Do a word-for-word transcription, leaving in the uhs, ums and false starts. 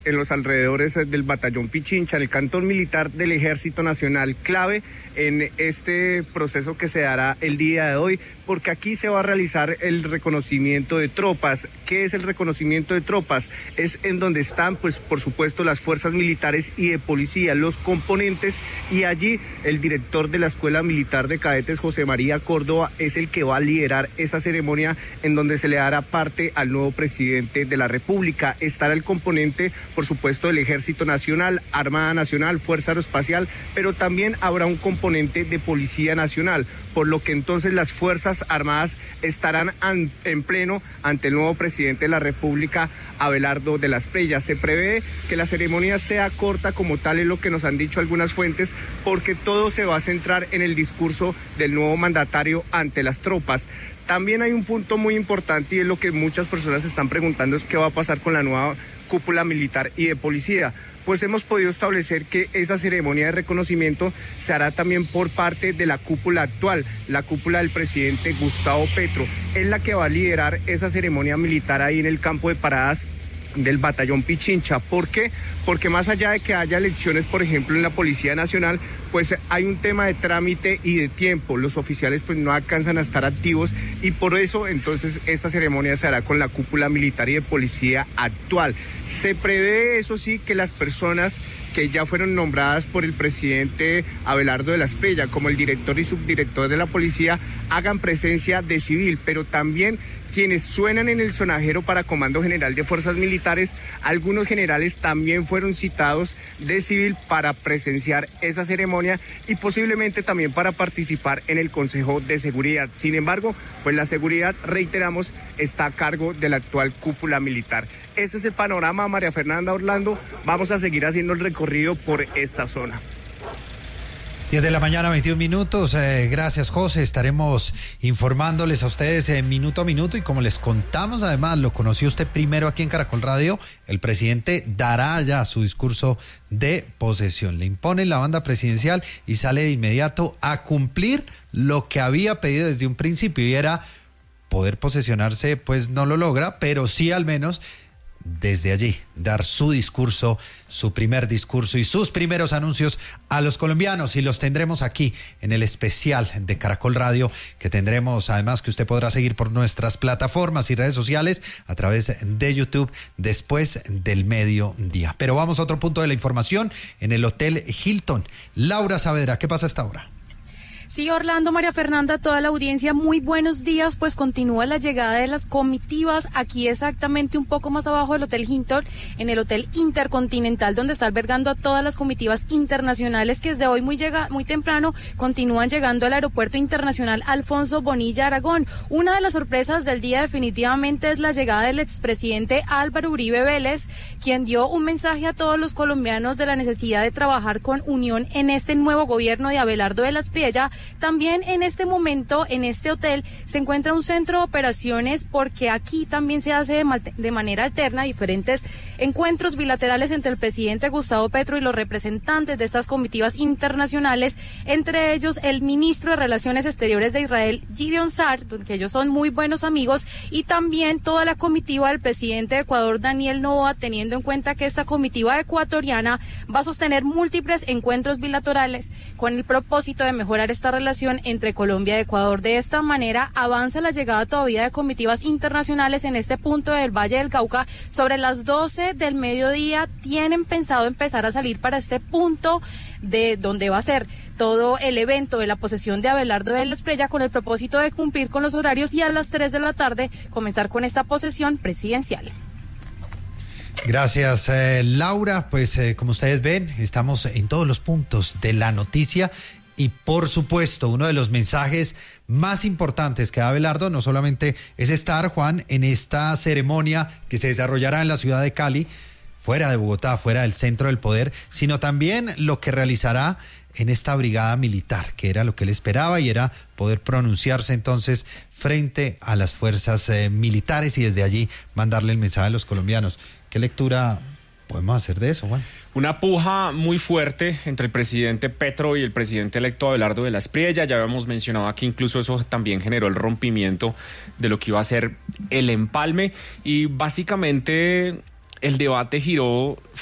en los alrededores del batallón Pichincha, en el cantón militar del Ejército Nacional, clave en este proceso que se dará el día de hoy, porque aquí se va a realizar el reconocimiento de tropas. ¿Qué es el reconocimiento de tropas? Es en donde están, pues, por supuesto, las fuerzas militares y de policía, los componentes, y allí el director de la Escuela Militar de Cadetes, José María Córdoba, es el que va a liderar esa ceremonia en donde se le dará parte al nuevo presidente de la República. Estará el componente, por supuesto, del Ejército Nacional, Armada Nacional, Fuerza Aeroespacial, pero también habrá un componente de Policía Nacional, por lo que entonces las Fuerzas Armadas estarán an, en pleno ante el nuevo presidente de la República, Abelardo de las Preyas. Se prevé que la ceremonia sea corta como tal, es lo que nos han dicho algunas fuentes, porque todo se va a centrar en el discurso del nuevo mandatario ante las tropas. También hay un punto muy importante y es lo que muchas personas están preguntando, es qué va a pasar con la nueva cúpula militar y de policía. Pues hemos podido establecer que esa ceremonia de reconocimiento se hará también por parte de la cúpula actual, la cúpula del presidente Gustavo Petro. Es la que va a liderar esa ceremonia militar ahí en el campo de paradas del batallón Pichincha. ¿Por qué? Porque más allá de que haya elecciones, por ejemplo, en la Policía Nacional, pues hay un tema de trámite y de tiempo. Los oficiales pues no alcanzan a estar activos y por eso entonces esta ceremonia se hará con la cúpula militar y de policía actual. Se prevé, eso sí, que las personas que ya fueron nombradas por el presidente Abelardo de las Preyas, como el director y subdirector de la policía, hagan presencia de civil, pero también quienes suenan en el sonajero para Comando General de Fuerzas Militares, algunos generales también fueron citados de civil para presenciar esa ceremonia y posiblemente también para participar en el Consejo de Seguridad. Sin embargo, pues la seguridad, reiteramos, está a cargo de la actual cúpula militar. Ese es el panorama, María Fernanda, Orlando. Vamos a seguir haciendo el recorrido por esta zona. diez de la mañana, veintiún minutos. Eh, gracias, José. Estaremos informándoles a ustedes eh, minuto a minuto y como les contamos, además, lo conoció usted primero aquí en Caracol Radio, el presidente dará ya su discurso de posesión. Le imponen la banda presidencial y sale de inmediato a cumplir lo que había pedido desde un principio y era poder posesionarse, pues no lo logra, pero sí al menos desde allí dar su discurso, su primer discurso y sus primeros anuncios a los colombianos, y los tendremos aquí en el especial de Caracol Radio, que tendremos además, que usted podrá seguir por nuestras plataformas y redes sociales a través de YouTube después del mediodía. Pero vamos a otro punto de la información, en el Hotel Hilton. Laura Saavedra, ¿qué pasa a esta hora? Sí, Orlando, María Fernanda, toda la audiencia, muy buenos días, pues continúa la llegada de las comitivas aquí exactamente un poco más abajo del Hotel Hilton, en el Hotel Intercontinental, donde está albergando a todas las comitivas internacionales que desde hoy muy llega, muy temprano continúan llegando al Aeropuerto Internacional Alfonso Bonilla Aragón. Una de las sorpresas del día definitivamente es la llegada del expresidente Álvaro Uribe Vélez, quien dio un mensaje a todos los colombianos de la necesidad de trabajar con unión en este nuevo gobierno de Abelardo de las Preyas. También en este momento, en este hotel, se encuentra un centro de operaciones porque aquí también se hace de, de manera alterna diferentes encuentros bilaterales entre el presidente Gustavo Petro y los representantes de estas comitivas internacionales, entre ellos el ministro de Relaciones Exteriores de Israel, Gideon Sa'ar, que ellos son muy buenos amigos, y también toda la comitiva del presidente de Ecuador, Daniel Noboa, teniendo en cuenta que esta comitiva ecuatoriana va a sostener múltiples encuentros bilaterales con el propósito de mejorar esta relación entre Colombia y Ecuador. De esta manera avanza la llegada todavía de comitivas internacionales en este punto del Valle del Cauca. Sobre las doce del mediodía tienen pensado empezar a salir para este punto de donde va a ser todo el evento de la posesión de Abelardo de las Preyas, con el propósito de cumplir con los horarios y a las tres de la tarde comenzar con esta posesión presidencial. Gracias, eh, Laura. Pues eh, como ustedes ven, estamos en todos los puntos de la noticia. Y por supuesto, uno de los mensajes más importantes que da Abelardo no solamente es estar, Juan, en esta ceremonia que se desarrollará en la ciudad de Cali, fuera de Bogotá, fuera del centro del poder, sino también lo que realizará en esta brigada militar, que era lo que él esperaba y era poder pronunciarse entonces frente a las fuerzas eh, militares y desde allí mandarle el mensaje a los colombianos. ¿Qué lectura podemos hacer de eso, Juan? Una puja muy fuerte entre el presidente Petro y el presidente electo Abelardo de las Preyas. Ya habíamos mencionado aquí, incluso eso también generó el rompimiento de lo que iba a ser el empalme. Y básicamente el debate giró